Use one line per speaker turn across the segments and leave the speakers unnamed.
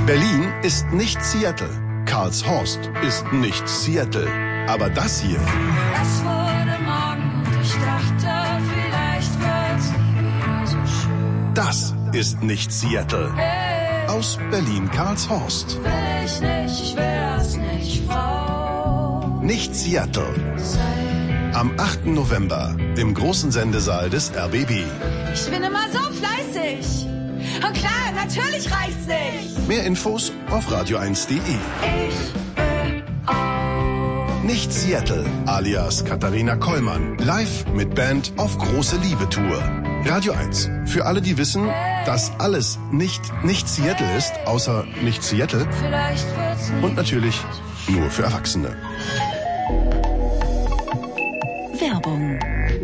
Berlin ist nicht Seattle. Karlshorst ist nicht Seattle. Aber das hier...
Es wurde Morgen und ich dachte, vielleicht wird's nie wieder so schön.
Das ist nicht Seattle.
Hey,
Aus Berlin-Karlshorst.
will ich nicht, ich will das nicht, Frau.
Nicht Seattle.
Sei.
Am 8. November im großen Sendesaal des RBB.
Ich bin immer so fleißig. Und klar, natürlich reicht's nicht.
Mehr Infos auf radio1.de.
Ich will auch.
Nicht Seattle, alias Katharina Kollmann. Live mit Band auf große Liebe-Tour. Radio 1. Für alle, die wissen, dass alles nicht Seattle ist, außer nicht Seattle.
Vielleicht wird's nie.
Und natürlich nur für Erwachsene.
Werbung.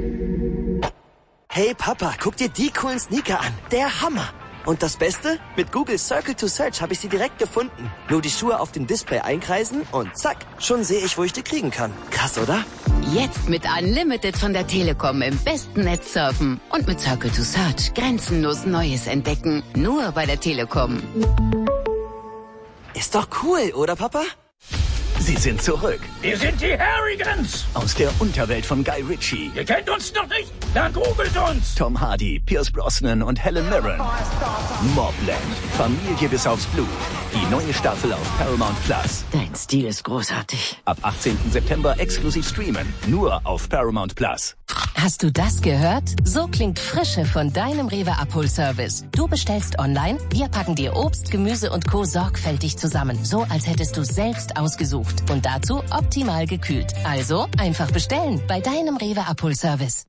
Hey Papa, guck dir die coolen Sneaker an. Der Hammer. Und das Beste? Mit Google Circle to Search habe ich sie direkt gefunden. Nur die Schuhe auf dem Display einkreisen und zack, schon sehe ich, wo ich die kriegen kann. Krass, oder?
Jetzt mit Unlimited von der Telekom im besten Netz surfen. Und mit Circle to Search grenzenlos Neues entdecken. Nur bei der Telekom.
Ist doch cool, oder Papa?
Sie sind zurück.
Wir sind die Harrigans.
Aus der Unterwelt von Guy Ritchie.
Ihr kennt uns noch nicht? Dann googelt uns.
Tom Hardy, Pierce Brosnan und Helen Mirren. Mobland. Familie bis aufs Blut. Die neue Staffel auf Paramount Plus.
Dein Stil ist großartig.
Ab 18. September exklusiv streamen. Nur auf Paramount Plus.
Hast du das gehört? So klingt Frische von deinem Rewe-Abholservice. Du bestellst online, wir packen dir Obst, Gemüse und Co. sorgfältig zusammen. So, als hättest du selbst ausgesucht. Und dazu optimal gekühlt. Also, einfach bestellen bei deinem Rewe-Abholservice.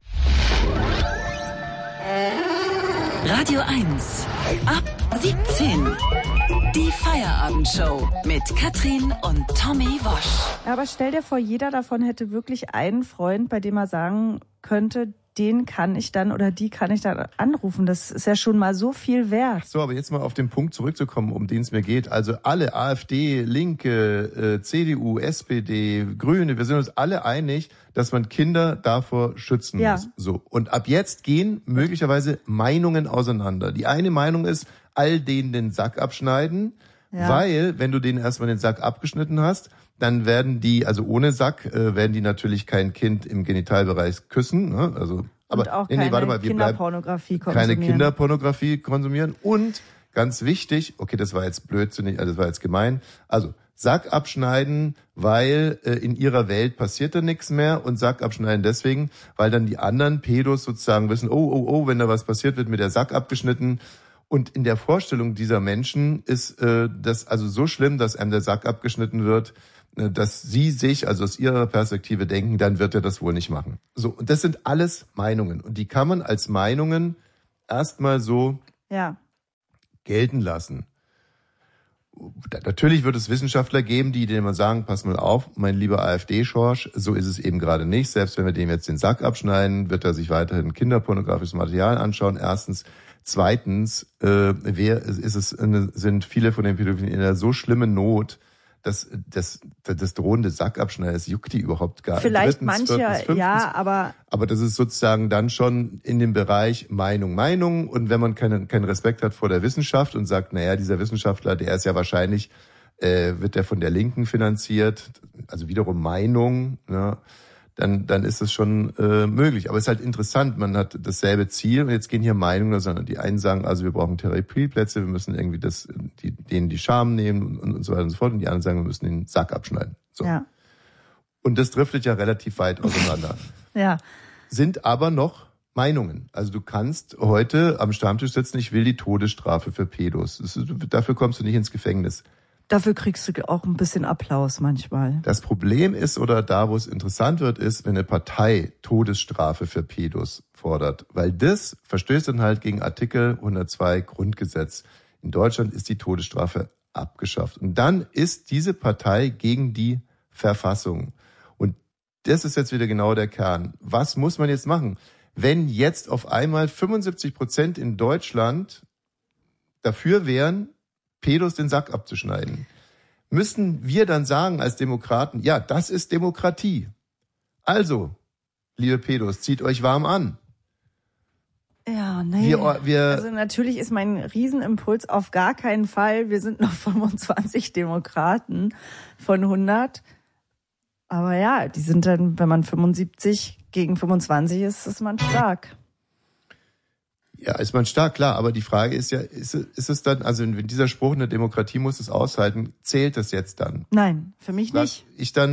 Radio 1. Ab 17. Die Feierabendshow mit Katrin und Tommy Wosch.
Aber stell dir vor, jeder davon hätte wirklich einen Freund, bei dem er sagen könnte, den kann ich dann oder die kann ich dann anrufen. Das ist ja schon mal so viel wert.
So, aber jetzt mal auf den Punkt zurückzukommen, um den es mir geht. Also alle, AfD, Linke, CDU, SPD, Grüne, wir sind uns alle einig, dass man Kinder davor schützen muss. So. Und ab jetzt gehen möglicherweise Meinungen auseinander. Die eine Meinung ist, all denen den Sack abschneiden, weil, wenn du denen erstmal den Sack abgeschnitten hast, dann werden die, also ohne Sack, werden die natürlich kein Kind im Genitalbereich küssen, ne? Also, aber
und auch keine Kinderpornografie konsumieren.
Keine Kinderpornografie konsumieren. Und ganz wichtig, okay, das war jetzt blödsinnig, das war jetzt gemein, also Sack abschneiden, weil in ihrer Welt passiert da nichts mehr, und Sack abschneiden deswegen, weil dann die anderen Pädos sozusagen wissen, oh, wenn da was passiert, wird mir der Sack abgeschnitten. Und in der Vorstellung dieser Menschen ist das also so schlimm, dass einem der Sack abgeschnitten wird, dass sie sich, also aus ihrer Perspektive denken, dann wird er das wohl nicht machen. So, und das sind alles Meinungen. Und die kann man als Meinungen erstmal so gelten lassen. Natürlich wird es Wissenschaftler geben, die denen mal sagen, pass mal auf, mein lieber AfD-Schorsch, so ist es eben gerade nicht. Selbst wenn wir dem jetzt den Sack abschneiden, wird er sich weiterhin kinderpornografisches Material anschauen. Erstens. Zweitens, sind viele von den Pädophilen in einer so schlimmen Not, dass das drohende Sackabschneiden, das juckt die überhaupt gar nicht.
Vielleicht manche, aber
das ist sozusagen dann schon in dem Bereich Meinung. Und wenn man keinen Respekt hat vor der Wissenschaft und sagt, naja, dieser Wissenschaftler, der ist ja wahrscheinlich, wird der von der Linken finanziert, also wiederum Meinung, ne? Dann ist es schon möglich. Aber es ist halt interessant, man hat dasselbe Ziel und jetzt gehen hier Meinungen auseinander. Die einen sagen, also wir brauchen Therapieplätze, wir müssen irgendwie denen die Scham nehmen und so weiter und so fort. Und die anderen sagen, wir müssen den Sack abschneiden. So.
Ja.
Und das driftet ja relativ weit auseinander.
Ja.
Sind aber noch Meinungen. Also du kannst heute am Stammtisch sitzen, ich will die Todesstrafe für Pädos. Dafür kommst du nicht ins Gefängnis.
Dafür kriegst du auch ein bisschen Applaus manchmal.
Das Problem ist, oder da, wo es interessant wird, ist, wenn eine Partei Todesstrafe für Pädos fordert. Weil das verstößt dann halt gegen Artikel 102 Grundgesetz. In Deutschland ist die Todesstrafe abgeschafft. Und dann ist diese Partei gegen die Verfassung. Und das ist jetzt wieder genau der Kern. Was muss man jetzt machen? Wenn jetzt auf einmal 75% in Deutschland dafür wären, Pädos den Sack abzuschneiden, müssen wir dann sagen als Demokraten, ja, das ist Demokratie. Also, liebe Pädos, zieht euch warm an.
Ja. nee.
Wir
Also natürlich ist mein Riesenimpuls auf gar keinen Fall, wir sind noch 25 Demokraten von 100. Aber ja, die sind dann, wenn man 75 gegen 25 ist man stark.
Ja, ist man stark, klar. Aber die Frage ist ja, ist es dann, also wenn dieser Spruch, eine Demokratie muss es aushalten, zählt das jetzt dann?
Nein, für mich nicht.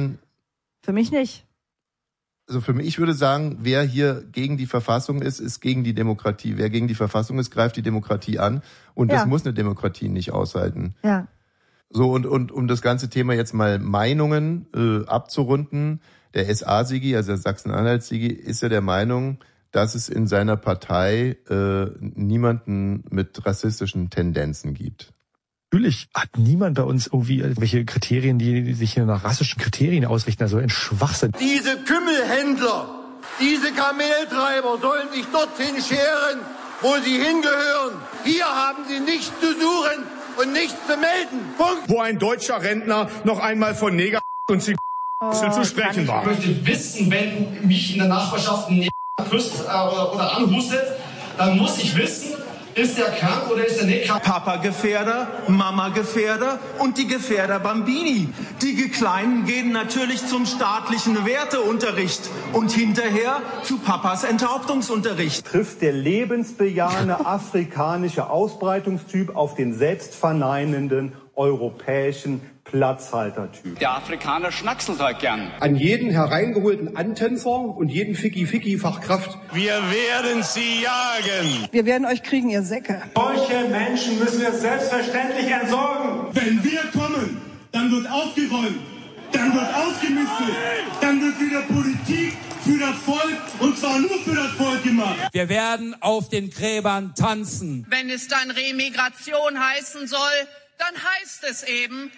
Für
mich nicht.
Also ich würde sagen, wer hier gegen die Verfassung ist gegen die Demokratie. Wer gegen die Verfassung ist, greift die Demokratie an. Und das muss eine Demokratie nicht aushalten.
Ja.
So, und um das ganze Thema jetzt mal Meinungen abzurunden, der SA-Sigi, also der Sachsen-Anhalt-Sigi, ist ja der Meinung, dass es in seiner Partei niemanden mit rassistischen Tendenzen gibt.
Natürlich hat niemand bei uns irgendwie irgendwelche Kriterien, die sich nach rassischen Kriterien ausrichten, also ein Schwachsinn.
Diese Kümmelhändler, diese Kameltreiber sollen sich dorthin scheren, wo sie hingehören. Hier haben sie nichts zu suchen und nichts zu melden. Punkt.
Wo ein deutscher Rentner noch einmal von Neger und zu sprechen war.
Ich möchte wissen, wenn mich in der Nachbarschaft ein Neger küsst oder anhustet, dann muss ich wissen, ist der krank oder ist er nicht krank?
Papa-Gefährder, Mama-Gefährder und die Gefährder Bambini. Die Kleinen gehen natürlich zum staatlichen Werteunterricht und hinterher zu Papas Enthauptungsunterricht.
Trifft der lebensbejahende afrikanische Ausbreitungstyp auf den selbstverneinenden europäischen Platzhaltertyp.
Der Afrikaner schnackselt halt gern.
An jeden hereingeholten Antänzer und jeden Ficky-Ficky-Fachkraft.
Wir werden sie jagen.
Wir werden euch kriegen, ihr Säcke.
Solche Menschen müssen wir selbstverständlich entsorgen.
Wenn wir kommen, dann wird aufgeräumt, dann wird ausgemistet, dann wird wieder Politik für das Volk und zwar nur für das Volk gemacht.
Wir werden auf den Gräbern tanzen.
Wenn es dann Remigration heißen soll, dann heißt es eben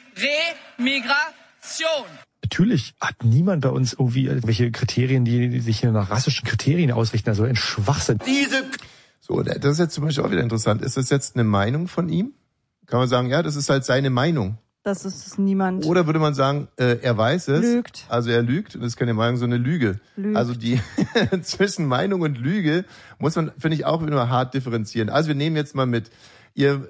Remigration.
Natürlich hat niemand bei uns irgendwie irgendwelche Kriterien, die sich nach rassischen Kriterien ausrichten, also ein Schwachsinn.
So, das ist jetzt zum Beispiel auch wieder interessant. Ist das jetzt eine Meinung von ihm? Kann man sagen, ja, das ist halt seine Meinung.
Das ist niemand.
Oder würde man sagen, er weiß es.
Lügt.
Also er lügt. Und das ist keine Meinung, sondern eine Lüge.
Lügt.
Also die zwischen Meinung und Lüge muss man, finde ich, auch immer hart differenzieren. Also wir nehmen jetzt mal mit. Ihr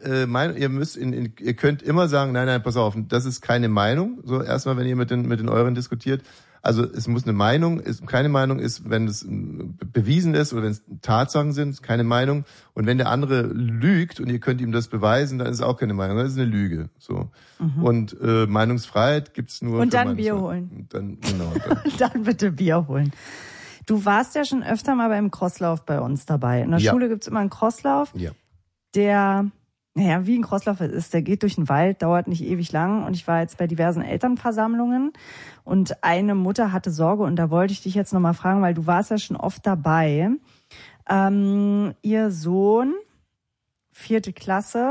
könnt immer sagen, nein, pass auf, das ist keine Meinung. So erstmal, wenn ihr mit den euren diskutiert. Also es muss eine Meinung, keine Meinung ist, wenn es bewiesen ist oder wenn es Tatsachen sind, keine Meinung. Und wenn der andere lügt und ihr könnt ihm das beweisen, dann ist es auch keine Meinung, das ist eine Lüge. So. Mhm. Und Meinungsfreiheit gibt's nur.
Und dann Bier holen.
Und dann, genau.
Dann bitte Bier holen. Du warst ja schon öfter mal beim Crosslauf bei uns dabei. In der Schule gibt's immer einen Crosslauf. Ja. Der, wie ein Crosslauf ist, der geht durch den Wald, dauert nicht ewig lang. Und ich war jetzt bei diversen Elternversammlungen und eine Mutter hatte Sorge und da wollte ich dich jetzt nochmal fragen, weil du warst ja schon oft dabei. Ihr Sohn, 4. Klasse,